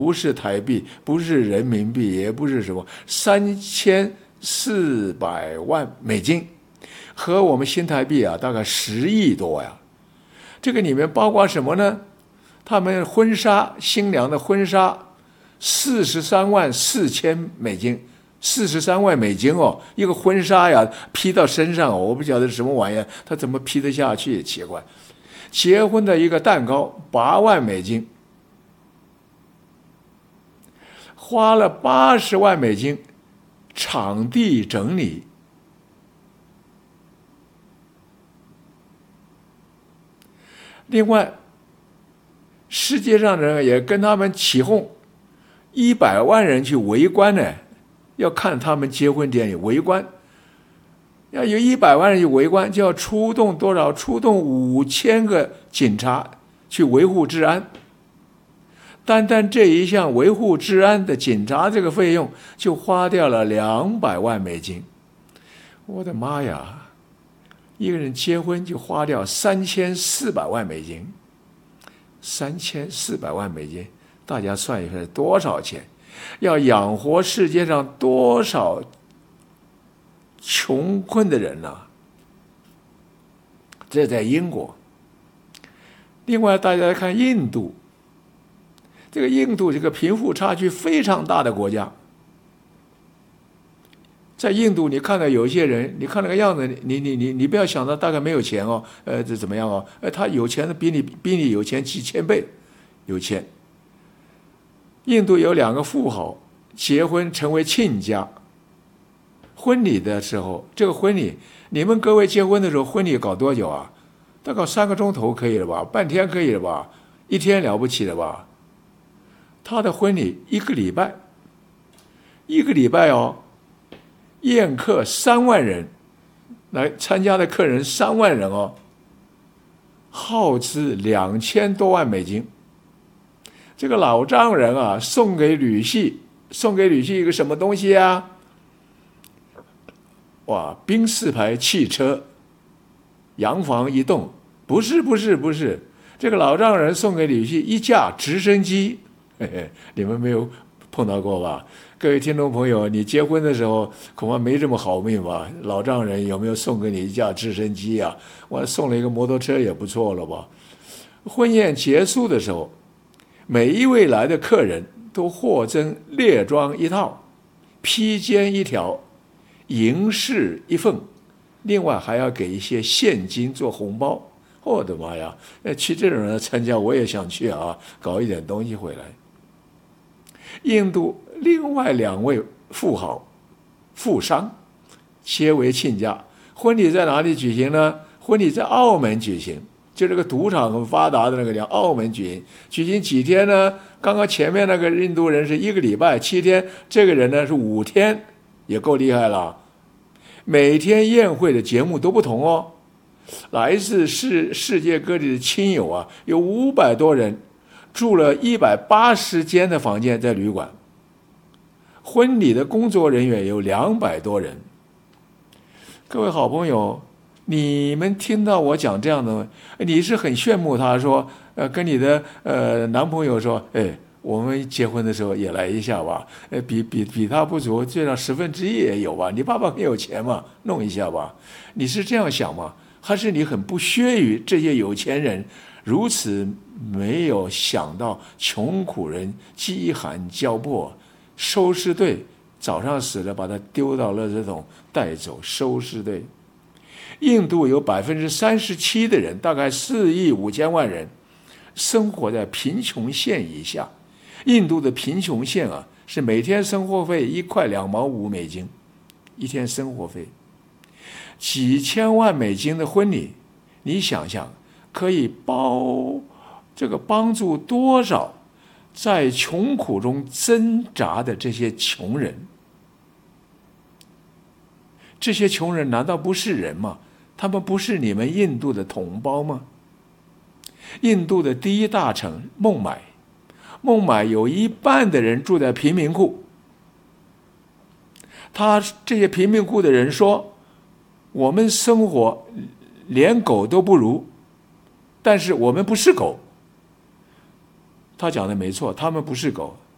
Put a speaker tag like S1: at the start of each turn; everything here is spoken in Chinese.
S1: 不是台币，不是人民币，也不是什么3400万美金，和我们新台币啊，大概10亿多呀。这个里面包括什么呢？他们婚纱，新娘的婚纱434000美金，43万美金哦，一个婚纱呀，披到身上哦，我不晓得是什么玩意儿，他怎么披得下去也奇怪。结婚的一个蛋糕8万美金，花了80万美金场地整理。另外，世界上人也跟他们起哄，100万人去围观呢，要看他们结婚典礼，围观。要有100万人去围观，就要出动多少？出动5000个警察去维护治安。单单这一项维护治安的警察这个费用，就花掉了200万美金。我的妈呀！一个人结婚就花掉3400万美金，3400万美金，大家算一算多少钱？要养活世界上多少穷困的人呢？这在英国。另外，大家来看印度，这个印度这个贫富差距非常大的国家。在印度，你看到有一些人，你看那个样子，你不要想到大概没有钱哦，这怎么样哦？他有钱的比你有钱几千倍，有钱。印度有2个富豪结婚成为亲家，婚礼的时候，这个婚礼，你们各位结婚的时候，婚礼搞多久啊？大概3个钟头可以了吧？半天可以了吧？1天了不起了吧？他的婚礼1个礼拜，1个礼拜哦。宴客3万人，来参加的客人3万人哦，耗资2000多万美金。这个老丈人啊，送给女婿一个什么东西啊？哇，宾士牌汽车，洋房1栋，不是，这个老丈人送给女婿1架直升机，嘿嘿，你们没有碰到过吧？各位听众朋友，你结婚的时候恐怕没这么好命吧？老丈人有没有送给你1架直升机啊？我送了一个摩托车也不错了吧？婚宴结束的时候，每一位来的客人都获赠猎装1套，披肩1条，银饰1份，另外还要给一些现金做红包。我的妈呀！去这种人参加，我也想去啊，搞一点东西回来。印度另外2位富豪、富商结为亲家，婚礼在哪里举行呢？婚礼在澳门举行，就这个赌场很发达的那个叫澳门举行。举行几天呢？刚刚前面那个印度人是1个礼拜7天，这个人呢是5天，也够厉害了。每天宴会的节目都不同哦，来自世界各地的亲友啊，有500多人。住了180间的房间在旅馆，婚礼的工作人员有200多人。各位好朋友，你们听到我讲这样的，你是很羡慕他说，跟你的男朋友说，我们结婚的时候也来一下吧，比他不足，最少1/10也有吧？你爸爸很有钱嘛，弄一下吧？你是这样想吗？还是你很不屑于这些有钱人如此没有想到穷苦人饥寒交迫，收尸队早上死了把他丢到垃圾桶带走，收尸队。印度有37%的人，大概4亿5千万人生活在贫穷线以下。印度的贫穷线啊，是每天生活费1块2毛5美金，一天生活费。几千万美金的婚礼，你想想可以帮助多少在穷苦中挣扎的这些穷人？这些穷人难道不是人吗？他们不是你们印度的同胞吗？印度的第1大城孟买有1半的人住在贫民窟。这些贫民窟的人说，我们生活连狗都不如，但是我们不是狗。他讲的没错，他们不是狗，